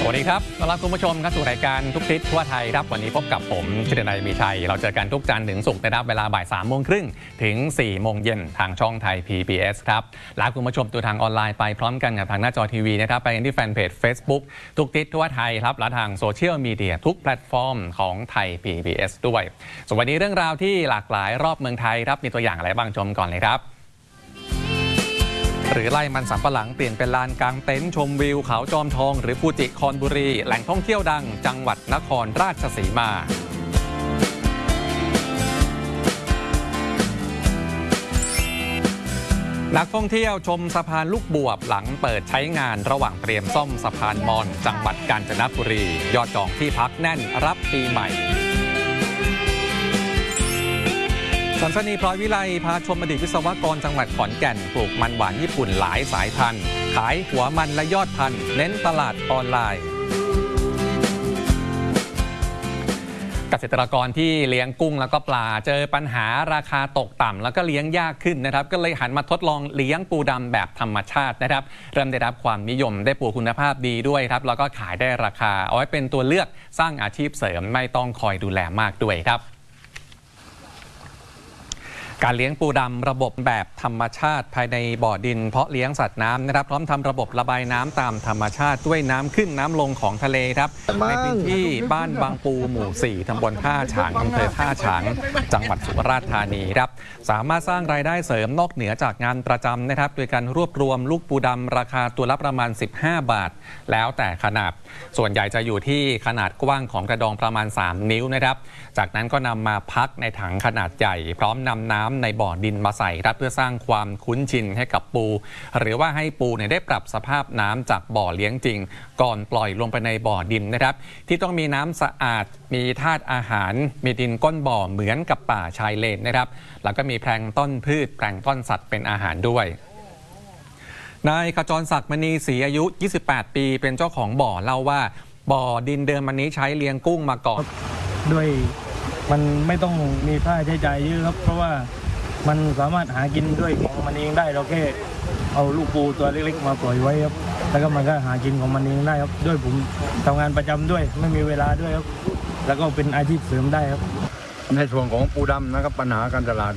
วัสดีครับต้อนรับคุณผู้ชมเข้าสู่รายการทุกทิศทั่วไทยครับวันนี้พบกับผมชิดนัยมีชัยเราเจอกันทุกจันทร์ถึงศุกร์นะครับเวลาบ่าย3:30 ถึง4 โมงเย็นทางช่องไทย PBS ครับลาคุณผู้ชมดูทางออนไลน์ไปพร้อมกันกับทางหน้าจอทีวีนะครับไปที่แฟนเพจ Facebook ทุกทิศทั่วไทยครับและทางโซเชียลมีเดียทุกแพลตฟอร์มของไทย PBS ด้วยส่วนวันนี้เรื่องราวที่หลากหลายรอบเมืองไทยครับมีตัวอย่างอะไรบ้างชมก่อนเลยครับหรือไร่มันสำปะหลังเปลี่ยนเป็นลานกลางเต็นท์ชมวิวเขาจอมทองหรือฟูจิคอนบุรีแหล่งท่องเที่ยวดังจังหวัดนครราชสีมานักท่องเที่ยวชมสะพานลูกบวบหลังเปิดใช้งานระหว่างเตรียมซ่อมสะพานมอญจังหวัดกาญจนบุรียอดจองที่พักแน่นรับปีใหม่สันสนีพลอยวิไลพาชมอดีตวิศวกรจังหวัดขอนแก่นปลูกมันหวานญี่ปุ่นหลายสายพันธุ์ขายหัวมันและยอดพันธุ์เน้นตลาดออนไลน์เกษตรกรที่เลี้ยงกุ้งแล้วก็ปลาเจอปัญหาราคาตกต่ำแล้วก็เลี้ยงยากขึ้นนะครับก็เลยหันมาทดลองเลี้ยงปูดำแบบธรรมชาตินะครับเริ่มได้รับความนิยมได้ปูคุณภาพดีด้วยครับแล้วก็ขายได้ราคาเอาไว้เป็นตัวเลือกสร้างอาชีพเสริมไม่ต้องคอยดูแลมากด้วยครับการเลี้ยงปูดำระบบแบบธรรมชาติภายในบ่อดินเพาะเลี้ยงสัตว์น้ำนะครับพร้อมทำระบบระบายน้ำตามธรรมชาติด้วยน้ำขึ้นน้ำลงของทะเลครับในพื้นที่บ้านบางปูหมู่ 4 ตำบลท่าฉางอำเภอท่าฉางจังหวัดสุราษฎร์ธานีครับสามารถสร้างรายได้เสริมนอกเหนือจากงานประจำนะครับโดยการรวบรวมลูกปูดำราคาตัวละประมาณ15 บาทแล้วแต่ขนาดส่วนใหญ่จะอยู่ที่ขนาดกว้างของกระดองประมาณ3 นิ้วนะครับจากนั้นก็นำมาพักในถังขนาดใหญ่พร้อมนำน้ำในบ่อดินมาใส่ครับเพื่อสร้างความคุ้นชินให้กับปูหรือว่าให้ปูได้ปรับสภาพน้ำจากบ่อเลี้ยงจริงก่อนปล่อยลงไปในบ่อดินนะครับที่ต้องมีน้ำสะอาดมีธาตุอาหารมีดินก้นบ่อเหมือนกับป่าชายเลนนะครับแล้วก็มีแพลงก์ต้นพืชแพลงก์ต้นสัตว์เป็นอาหารด้วยนายขจรศักดิ์มณีศรีอายุ28 ปีเป็นเจ้าของบ่อเล่าว่าบ่อดินเดิมอันนี้ใช้เลี้ยงกุ้งมาก่อนด้วยมันไม่ต้องมีค่าใช้จ่ายเยอะครับเพราะว่ามันสามารถหากินด้วยของมันเองได้เราแค่เอาลูกปูตัวเล็กๆมาปล่อยไว้ครับแล้วก็มันก็หากินของมันเองได้ครับด้วยผมทำงานประจำด้วยไม่มีเวลาด้วยครับแล้วก็เป็นอาชีพเสริมได้ครับในส่วนของปูดำนะครับปัญหาการตลาด